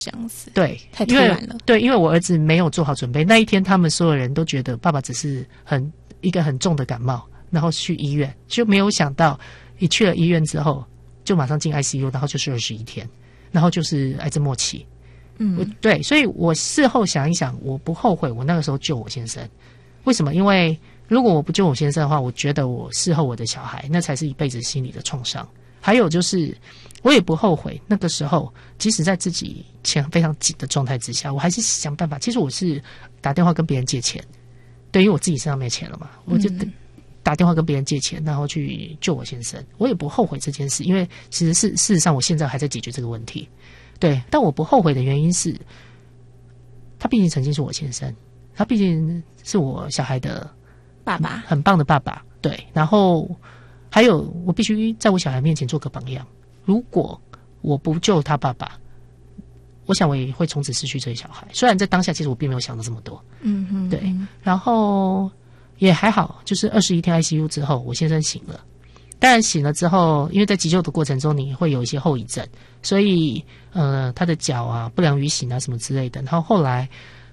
这样子。 对， 太突然了。 对，因为我儿子没有做好准备，那一天他们所有人都觉得爸爸只是一个很重的感冒，然后去医院，就没有想到一去了医院之后就马上进 ICU， 然后就是21天，然后就是癌症末期。对，所以我事后想一想，我不后悔我那个时候救我先生。为什么？因为如果我不救我先生的话，我觉得我事后我的小孩那才是一辈子心理的创伤。还有就是我也不后悔那个时候，即使在自己钱非常紧的状态之下，我还是想办法。其实我是打电话跟别人借钱，对，因为我自己身上没钱了嘛，我就打电话跟别人借钱，然后去救我先生。我也不后悔这件事，因为其实事实上我现在还在解决这个问题。对，但我不后悔的原因是，他毕竟曾经是我先生，他毕竟是我小孩的爸爸， 很棒的爸爸。对，然后还有我必须在我小孩面前做个榜样。如果我不救他爸爸，我想我也会从此失去这个小孩。虽然在当下其实我并没有想到这么多，对，然后也还好，就是21天 ICU 之后，我先生醒了。当然醒了之后，因为在急救的过程中你会有一些后遗症，所以他的脚啊不良于行啊什么之类的。然后后来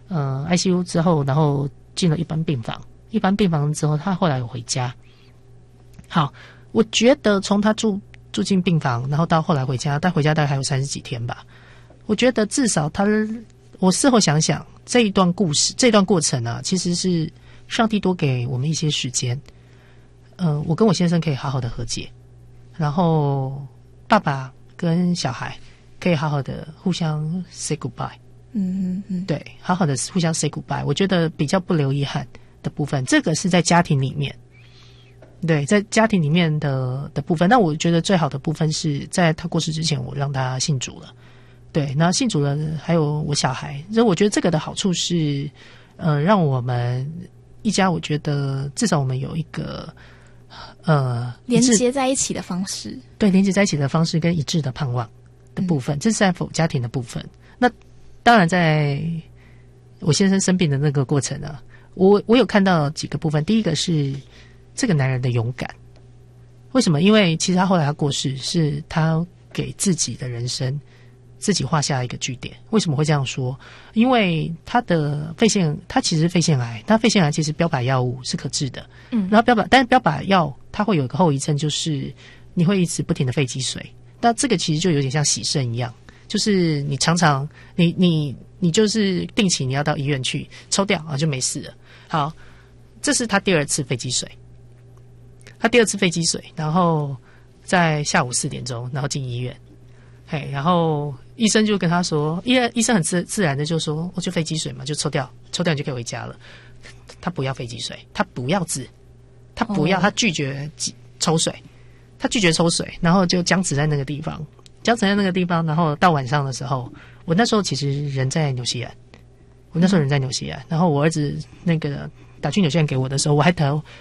ICU 之后，然后进了一般病房。一般病房之后，他后来有回家。好，我觉得从他住进病房，然后到后来回家，但回家大概还有30几天吧。我觉得至少我事后想想，这一段故事，这段过程啊，其实是上帝多给我们一些时间。我跟我先生可以好好的和解，然后爸爸跟小孩可以好好的互相 say goodbye。对，好好的互相 say goodbye。我觉得比较不留遗憾的部分，这个是在家庭里面。对，在家庭里面的部分，那我觉得最好的部分是在他过世之前，我让他信主了。对，那信主了，还有我小孩，所以我觉得这个的好处是，让我们一家，我觉得至少我们有一个连接在一起的方式。 对，连接在一起的方式跟一致的盼望的部分，这是在家庭的部分。那当然，在我先生生病的那个过程呢，我有看到几个部分。第一个是这个男人的勇敢。为什么？因为其实他后来他过世，是他给自己的人生自己画下一个句点。为什么会这样说？因为他的他其实是肺腺癌，他肺腺癌其实标靶药物是可治的，然后但是标靶药它会有一个后遗症，就是你会一直不停的肺积水。那这个其实就有点像洗肾一样，就是你常常你就是定期你要到医院去抽掉啊，就没事了。好，这是他第二次肺积水。他第二次肺积水，然后在下午4点钟，然后进医院。然后医生就跟他说，医生很自然的就说，我就肺积水嘛，就抽掉你就可以回家了。他不要肺积水，他不要治，他不要，他拒绝抽水，然后就僵持在那个地方，然后到晚上的时候，我那时候其实人在纽西兰，然后我儿子那个打去纽西兰给我的时候，我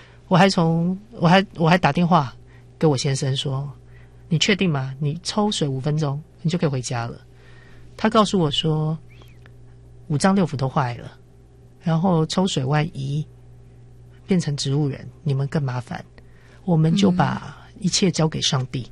还打电话给我先生说，你确定吗？你抽水5分钟，你就可以回家了。他告诉我说，5脏6腑都坏了，然后抽水万一变成植物人，你们更麻烦。我们就把一切交给上帝。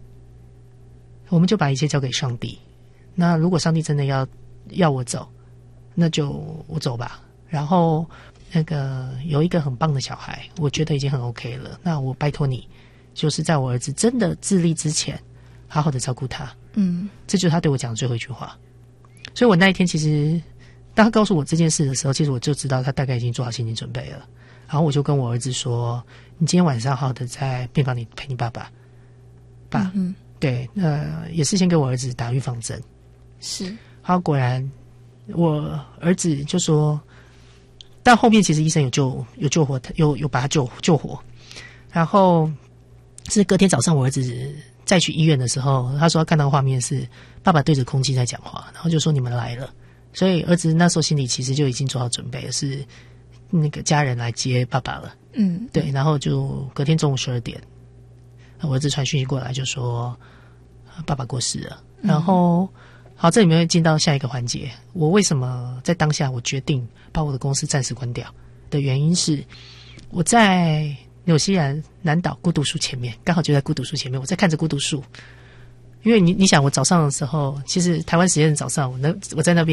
那如果上帝真的要我走，那就我走吧。然后那个有一个很棒的小孩，我觉得已经很 OK 了。那我拜托你，就是在我儿子真的自立之前，好好的照顾他。这就是他对我讲的最后一句话。所以我那一天其实，当他告诉我这件事的时候，其实我就知道他大概已经做好心理准备了。然后我就跟我儿子说：“你今天晚上好好的在病房里陪你爸爸。”对，也是先给我儿子打预防针。 是。 好，果然我儿子就说，但后面其实医生有救活他，有把他救活。然后是隔天早上我儿子再去医院的时候，他说他看到画面是爸爸对着空气在讲话，然后就说你们来了。所以儿子那时候心里其实就已经做好准备了，是那个家人来接爸爸了。对，然后就隔天中午12点，我儿子传讯息过来就说爸爸过世了。然后好，这里面会进到下一个环节。我为什么在当下我决定把我的公司暂时关掉的原因是，我在纽西兰南岛孤独树前面，刚好就在孤独树前面，我在看着孤独树， 因为你想，我早上的时候，其实台湾时间早上，我在那边。